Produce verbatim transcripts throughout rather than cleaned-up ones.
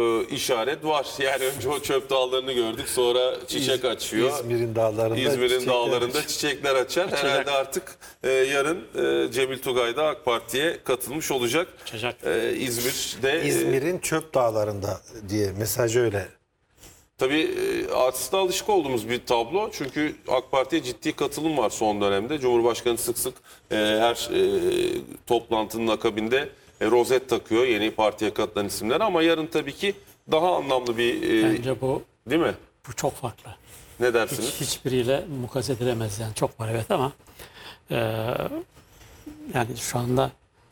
e, işaret var. Yani önce o çöp dağlarını gördük, sonra çiçek açıyor. İzmir'in dağlarında İzmir'in çiçekler dağlarında açıyor. çiçekler açar. Açacak. Herhalde artık e, yarın e, Cemil Tugay da AK Parti'ye katılmış olacak. Açacak. E, İzmir'de e, İzmir'in çöp dağlarında diye mesaj öyle. Tabii e, aslında alışık olduğumuz bir tablo. Çünkü AK Parti'ye ciddi katılım var son dönemde. Cumhurbaşkanı sık sık e, her e, toplantının akabinde e, rozet takıyor yeni partiye katılan isimler. Ama yarın tabii ki daha anlamlı bir... e, Bence bu değil mi? bu çok farklı. Ne dersiniz? Hiç, hiçbiriyle mukayese edilemez yani. Çok var evet ama e, yani şu anda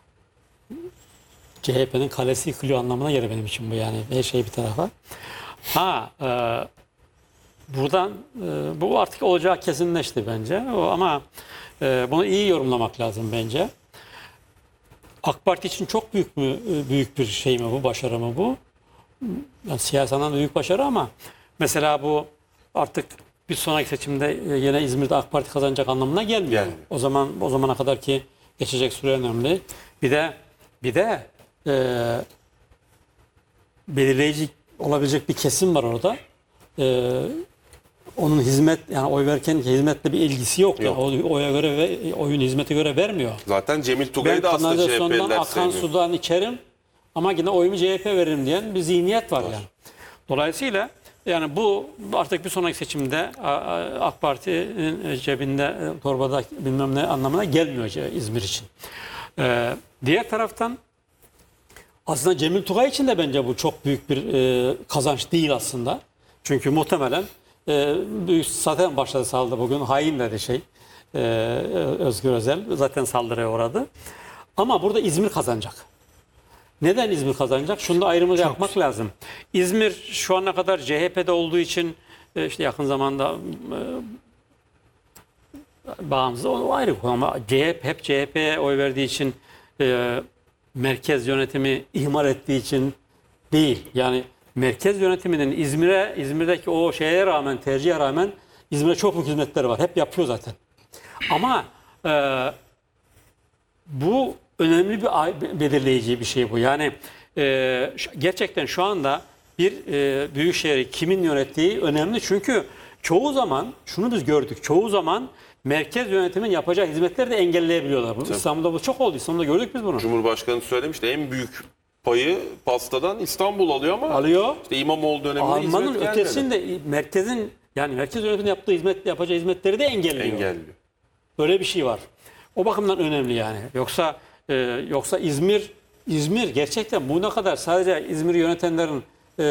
C H P'nin kalesi yıkılıyor anlamına gelir benim için bu yani. Her şey bir tarafa. Ha e, buradan e, bu artık olacağı kesinleşti bence. O, ama e, bunu iyi yorumlamak lazım bence. AK Parti için çok büyük mü büyük bir şey mi bu, başarı mı bu? Yani siyasi anlamda büyük başarı ama mesela bu artık bir sonraki seçimde yine İzmir'de AK Parti kazanacak anlamına gelmiyor. Gelmiyor. O zaman o zamana kadar ki geçecek süre önemli. Bir de bir de e, belirleyici olabilecek bir kesim var orada. E, onun hizmet yani oy verirken hizmetle bir ilgisi yok. Yok. Yani o, oya göre ve oyun hizmete göre vermiyor. Zaten Cemil Ben Tugay'ı da aslında kanalizasyondan C H P'liler akan sevmiyor. sudan içerim ama yine oyumu C H P veririm diyen bir zihniyet var, var. yani. Dolayısıyla yani bu artık bir sonraki seçimde AK Parti'nin cebinde, torbada bilmem ne anlamına gelmiyor İzmir için. Ee, diğer taraftan aslında Cemil Tugay için de bence bu çok büyük bir e, kazanç değil aslında. Çünkü muhtemelen e, büyük, zaten başladı saldırı bugün. Hain dedi şey. E, Özgür Özel zaten saldırıya uğradı. Ama burada İzmir kazanacak. Neden İzmir kazanacak? Şunu da ayrımı yapmak lazım. İzmir şu ana kadar C H P'de olduğu için e, işte yakın zamanda e, bağımsız o ayrı konu ama C H P hep C H P'ye oy verdiği için e, merkez yönetimi ihmal ettiği için değil. Yani merkez yönetiminin İzmir'e İzmir'deki o şeye rağmen tercihe rağmen İzmir'e çok büyük hizmetleri var. Hep yapıyor zaten. Ama e, bu önemli bir belirleyici bir şey bu. Yani e, gerçekten şu anda bir e, büyükşehiri kimin yönettiği önemli. Çünkü çoğu zaman şunu biz gördük. Çoğu zaman merkez yönetimin yapacağı hizmetleri de engelleyebiliyorlar. Bu, İstanbul'da bu çok oldu. İstanbul'da gördük biz bunu. Cumhurbaşkanı söylemişti en büyük payı pastadan İstanbul alıyor ama Alıyor. işte İmamoğlu döneminde Almanın hizmet gelmedi. ötesinde merkezin yani merkez yönetimin yaptığı hizmet yapacağı hizmetleri de engelliyor. Engelliyor. Böyle bir şey var. O bakımdan önemli yani. Yoksa e, yoksa İzmir İzmir gerçekten bu ne kadar sadece İzmir'i yönetenlerin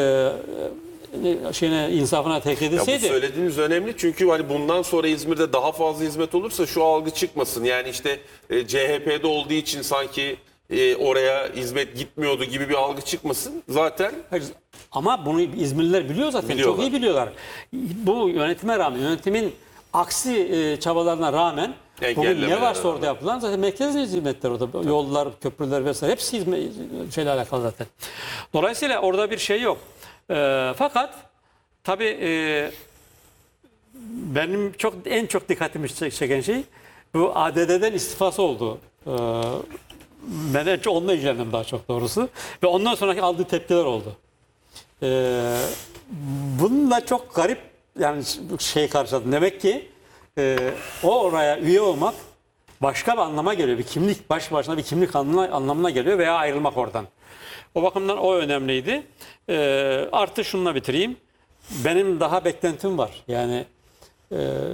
e, şeyine insafına tek Ya bu edilseydi. söylediğiniz önemli çünkü hani bundan sonra İzmir'de daha fazla hizmet olursa şu algı çıkmasın. Yani işte e, C H P'de olduğu için sanki e, oraya hizmet gitmiyordu gibi bir algı çıkmasın. Zaten Hayır, ama bunu İzmirliler biliyor zaten. Biliyorlar. Çok iyi biliyorlar. Bu yönetime rağmen, yönetimin aksi e, çabalarına rağmen bugün ne Engellemelere varsa orada rağmen. yapılan zaten merkez hizmetler orada. Yollar, köprüler vesaire hepsi hizmet, şeyle alakalı zaten. Dolayısıyla orada bir şey yok. E, fakat tabii e, benim çok en çok dikkatimi çeken şey bu A D D'den istifası oldu. E, ben en çok onunla ilgilendim daha çok doğrusu. Ve ondan sonraki aldığı tepkiler oldu. Ee, bununla çok garip yani şey karşıladım. Demek ki e, o oraya üye olmak başka bir anlama geliyor. Bir kimlik, baş başına bir kimlik anlamına, anlamına geliyor veya ayrılmak oradan. O bakımdan o önemliydi. Ee, artı şununla bitireyim. Benim daha beklentim var. Yani e,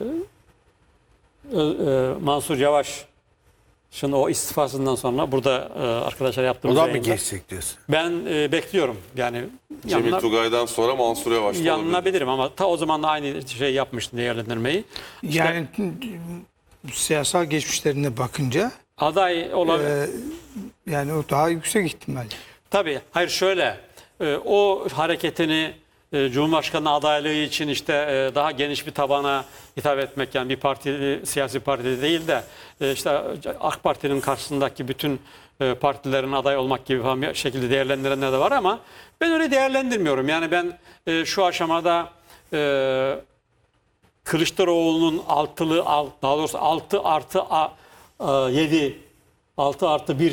e, Mansur Yavaş şimdi o istifasından sonra burada e, arkadaşlar yaptığımız Oradan mı yayında geçecek diyorsun? ben e, bekliyorum. Yani Cemil yanına, Tugay'dan sonra Mansur Yavaş da olabilir. yanılabilirim ama ta o zaman da aynı şey yapmıştım değerlendirmeyi. Yani siyasal geçmişlerine bakınca Aday olabilir. e, yani o daha yüksek ihtimal. Tabii. Hayır şöyle. e, o hareketini e, Cumhurbaşkanı adaylığı için işte e, daha geniş bir tabana hitap etmek yani bir parti siyasi parti değil de e, işte AK Parti'nin karşısındaki bütün e, partilerin aday olmak gibi falan bir şekilde değerlendirenler de var ama ben öyle değerlendirmiyorum. Yani ben e, şu aşamada e, Kılıçdaroğlu'nun altılı daha doğrusu altı artı yedi altı artı bir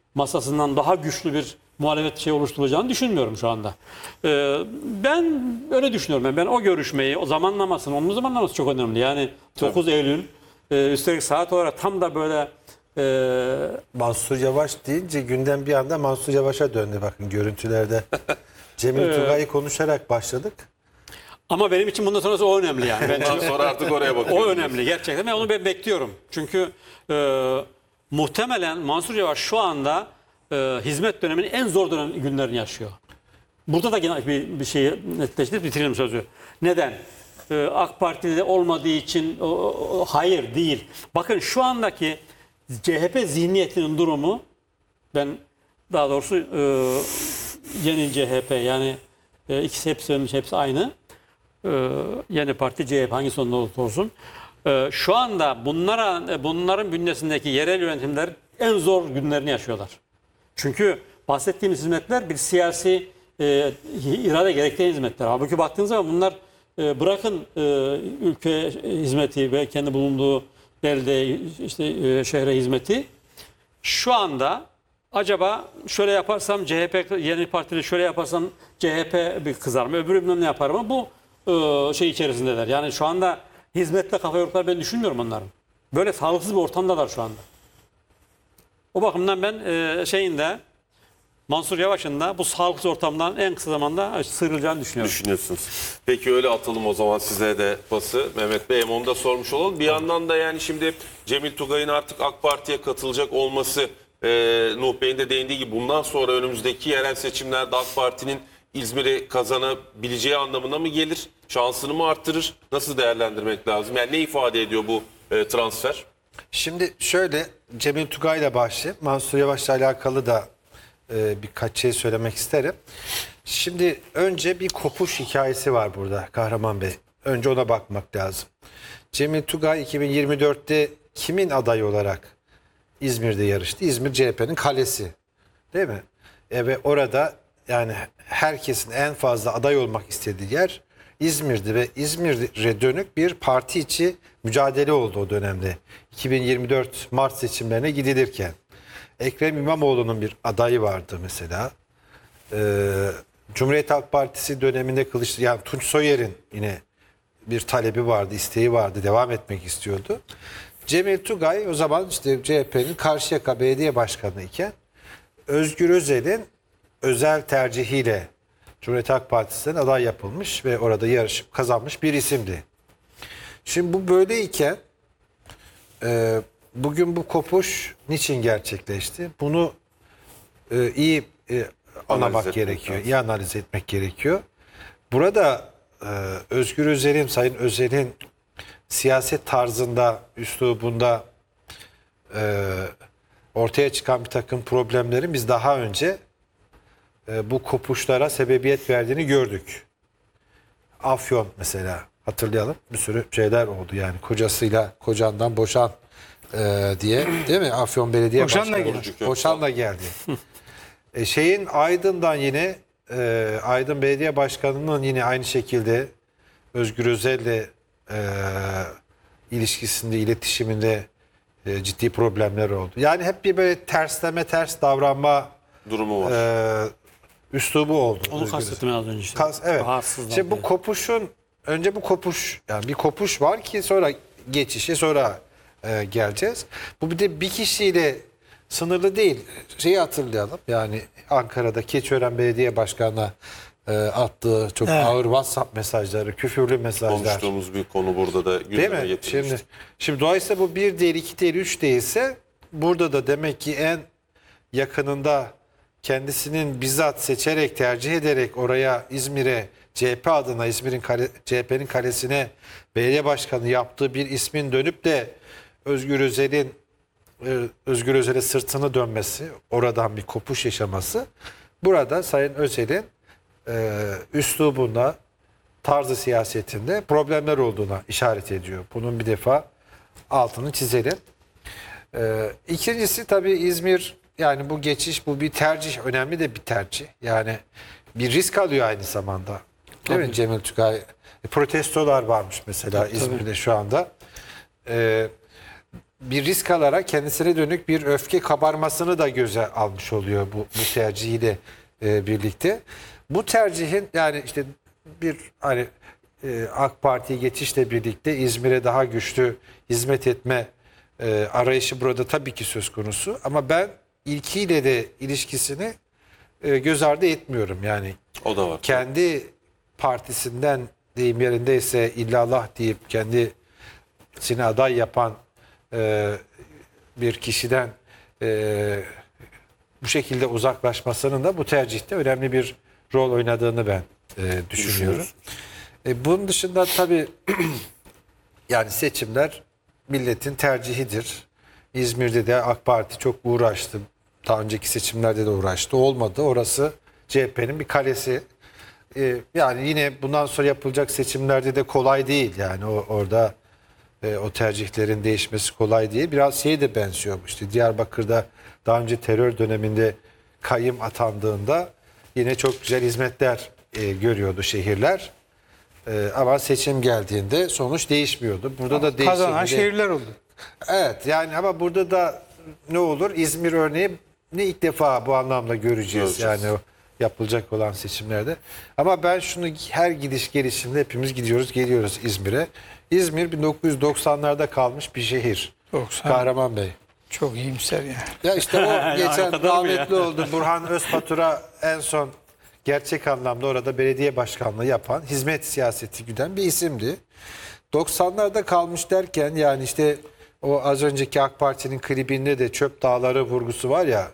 masasından daha güçlü bir muhalefet şey oluşturulacağını düşünmüyorum şu anda. Ee, ben öyle düşünüyorum. Yani ben o görüşmeyi, o zamanlamasını, onun zamanlaması çok önemli. Yani dokuz Eylül, e, üstelik saat olarak tam da böyle e, Mansur Yavaş deyince gündem bir anda Mansur Yavaş'a döndü bakın görüntülerde. Cemil Evet. Tugay'ı konuşarak başladık. ama benim için bundan sonrası o önemli yani. Ben Ondan sonra artık oraya bakıyoruz. o önemli gerçekten ve onu ben bekliyorum. Çünkü e, muhtemelen Mansur Yavaş şu anda e, hizmet döneminin en zor dönem günlerini yaşıyor. Burada da yine bir, bir şeyi netleştirip bitirelim sözü. Neden? Ee, AK Parti'de olmadığı için o, o- hayır değil. Bakın şu andaki C H P zihniyetinin durumu, ben daha doğrusu e, yeni C H P yani e, ikisi hepsi, hepsi aynı. E, yeni parti C H P hangisi onda olursa olsun. E, şu anda bunlara, bunların bünyesindeki yerel yönetimler en zor günlerini yaşıyorlar. Çünkü bahsettiğimiz hizmetler bir siyasi e, irade gerektiren hizmetler. Halbuki baktığınız zaman bunlar e, bırakın e, ülke hizmeti ve kendi bulunduğu belde işte e, şehre hizmeti. Şu anda acaba şöyle yaparsam C H P yeni partili şöyle yaparsam C H P bir kızar mı? Öbürü bilmem ne yapar mı? Bu e, şey içerisindeler. Yani şu anda hizmetle kafa yoruklar ben düşünmüyorum onların. Böyle sağlıksız bir ortamdalar şu anda. O bakımdan ben e, şeyinde Mansur Yavaş'ın da bu sağlıksız ortamdan en kısa zamanda sıyrılacağını düşünüyorum. Düşünüyorsunuz. Peki öyle atalım o zaman size de pası. Mehmet Bey hem onu da sormuş olalım. Bir yandan da yani şimdi Cemil Tugay'ın artık AK Parti'ye katılacak olması, e, Nuh Bey'in de değindiği gibi bundan sonra önümüzdeki yerel seçimlerde AK Parti'nin İzmir'i kazanabileceği anlamına mı gelir? Şansını mı arttırır? Nasıl değerlendirmek lazım? Yani ne ifade ediyor bu e, transfer? Şimdi şöyle Cemil Tugay'la başlayıp Mansur Yavaş'la alakalı da e, birkaç şey söylemek isterim. Şimdi önce bir kopuş hikayesi var burada Kahraman Bey. Önce ona bakmak lazım. Cemil Tugay iki bin yirmi dörtte kimin adayı olarak İzmir'de yarıştı? İzmir C H P'nin kalesi. Değil mi? E ve orada yani herkesin en fazla aday olmak istediği yer İzmir'di ve İzmir'e dönük bir parti içi mücadele oldu o dönemde. iki bin yirmi dört Mart seçimlerine gidilirken. Ekrem İmamoğlu'nun bir adayı vardı mesela. Ee, Cumhuriyet Halk Partisi döneminde Kılıçdaroğlu, yani Tunç Soyer'in yine bir talebi vardı, isteği vardı, devam etmek istiyordu. Cemil Tugay o zaman işte C H P'nin Karşıyaka Belediye Başkanı iken Özgür Özel'in özel tercihiyle Cumhuriyet Halk Partisi'nden aday yapılmış ve orada yarışıp kazanmış bir isimdi. Şimdi bu böyleyken e, bugün bu kopuş niçin gerçekleşti? Bunu e, iyi e, anlamak etmek gerekiyor, lazım. iyi analiz etmek gerekiyor. Burada e, Özgür Özel'in, Sayın Özel'in siyaset tarzında, üslubunda e, ortaya çıkan bir takım problemlerin biz daha önce e, bu kopuşlara sebebiyet verdiğini gördük. Afyon mesela hatırlayalım, bir sürü şeyler oldu yani kocasıyla kocandan boşan e, diye değil mi? Afyon Belediye Boşanla Başkanı. geldi. Boşanla geldi. e, şeyin Aydın'dan yine e, Aydın Belediye Başkanı'nın yine aynı şekilde Özgür Özel'le e, ilişkisinde, iletişiminde e, ciddi problemler oldu. Yani hep bir böyle tersleme, ters davranma Durumu var. e, üslubu oldu. Onu Özgür Özel. kastettim az önce işte. Kas, evet. Rahatsızlar Şimdi bu diye. kopuşun önce bu kopuş yani bir kopuş var ki sonra geçişe sonra e, geleceğiz. Bu bir de bir kişiyle sınırlı değil. Şeyi hatırlayalım. Yani Ankara'da Keçiören Belediye Başkanı'na e, attığı çok Evet. ağır WhatsApp mesajları, küfürlü mesajlar. Konuştuğumuz bir konu burada da Değil gündeme mi? getirilmişti. Şimdi, şimdi dolayısıyla bu bir değil, iki değil, üç değilse burada da demek ki en yakınında kendisinin bizzat seçerek, tercih ederek oraya İzmir'e C H P adına İzmir'in kale, C H P'nin kalesine belediye başkanı yaptığı bir ismin dönüp de Özgür Özel'in e, Özgür Özel'e sırtını dönmesi, oradan bir kopuş yaşaması burada Sayın Özel'in e, üslubunda, tarzı siyasetinde problemler olduğuna işaret ediyor. Bunun bir defa altını çizelim. Ee, ikincisi tabii İzmir, yani bu geçiş, bu bir tercih, önemli de bir tercih. Yani bir risk alıyor aynı zamanda. Değil mi Tabii. Cemil Tugay? E, protestolar varmış mesela Tabii, İzmir'de şu anda. Ee, bir risk alarak kendisine dönük bir öfke kabarmasını da göze almış oluyor bu, bu tercihiyle e, birlikte. Bu tercihin yani işte bir hani e, AK Parti'ye geçişle birlikte İzmir'e daha güçlü hizmet etme e, arayışı burada tabii ki söz konusu. Ama ben ilkiyle de ilişkisini e, göz ardı etmiyorum. Yani O da var. kendi partisinden deyim yerindeyse illallah deyip kendisini aday yapan e, bir kişiden e, bu şekilde uzaklaşmasının da bu tercihte önemli bir rol oynadığını ben e, düşünüyorum. E, bunun dışında tabii yani seçimler milletin tercihidir. İzmir'de de AK Parti çok uğraştı. Daha önceki seçimlerde de uğraştı. Olmadı. Orası C H P'nin bir kalesi. Ee, yani yine bundan sonra yapılacak seçimlerde de kolay değil. Yani o, orada e, o tercihlerin değişmesi kolay değil. Biraz şeye de benziyor. İşte Diyarbakır'da daha önce terör döneminde kayyım atandığında yine çok güzel hizmetler e, görüyordu şehirler. E, ama seçim geldiğinde sonuç değişmiyordu. Burada da Kazanan değiştiğinde... şehirler oldu. Evet yani ama burada da ne olur? İzmir örneği ne ilk defa bu anlamda göreceğiz. Göreceğiz. Yani o yapılacak olan seçimlerde. Ama ben şunu her gidiş gelişimde hepimiz gidiyoruz geliyoruz İzmir'e. İzmir bin dokuz yüz doksanlarda kalmış bir şehir. doksan. Kahraman Bey. Çok iyimser yani. Ya işte o geçen o kadar mı rahmetli oldu. Burhan Özpatur'a en son gerçek anlamda orada belediye başkanlığı yapan, hizmet siyaseti güden bir isimdi. doksanlarda kalmış derken yani işte o az önceki AK Parti'nin klibinde de çöp dağları vurgusu var ya.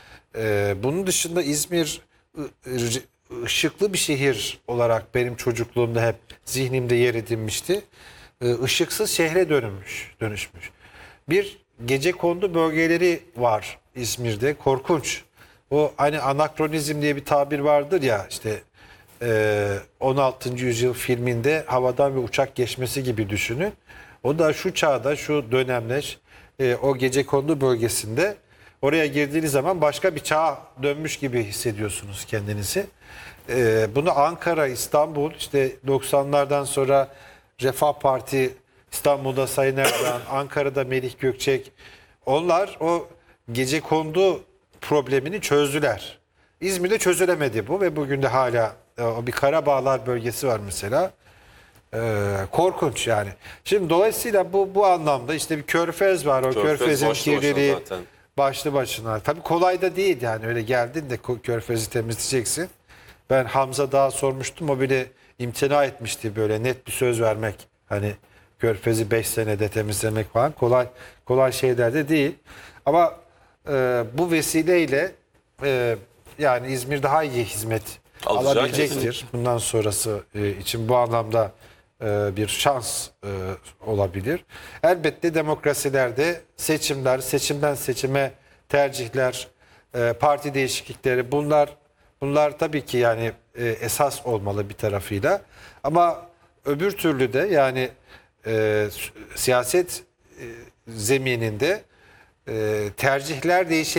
E, bunun dışında İzmir ı- ışıklı bir şehir olarak benim çocukluğumda hep zihnimde yer edinmişti. E, ışıksız şehre dönüşmüş, dönüşmüş. Bir gecekondu bölgeleri var İzmir'de. Korkunç. O hani anakronizm diye bir tabir vardır ya işte e, on altıncı yüzyıl filminde havadan bir uçak geçmesi gibi düşünün. O da şu çağda, şu dönemde e, o gecekondu bölgesinde oraya girdiğiniz zaman başka bir çağa dönmüş gibi hissediyorsunuz kendinizi. E, bunu Ankara, İstanbul, işte doksanlardan sonra Refah Parti, İstanbul'da Sayın Erdoğan, Ankara'da Melih Gökçek, onlar o gecekondu problemini çözdüler. İzmir'de çözülemedi bu ve bugün de hala e, o bir Karabağlar bölgesi var mesela. Ee, korkunç yani. Şimdi dolayısıyla bu bu anlamda işte bir körfez var. O Körfez körfezin başlı başına kirliliği zaten. başlı başına. Tabii kolay da değil yani öyle geldin de ko- körfezi temizleyeceksin. Ben Hamza Dağ'a sormuştum. O bile imtina etmişti böyle net bir söz vermek. Hani körfezi beş senede temizlemek falan kolay kolay şeyler de değil. Ama e, bu vesileyle e, yani İzmir daha iyi hizmet Alacak alabilecektir. kesinlikle. Bundan sonrası e, için bu anlamda e, bir şans e, olabilir. Elbette demokrasilerde seçimler, seçimden seçime tercihler, e, parti değişiklikleri bunlar bunlar tabii ki yani e, esas olmalı bir tarafıyla. Ama öbür türlü de yani e, siyaset e, zemininde e, tercihler değişebilir.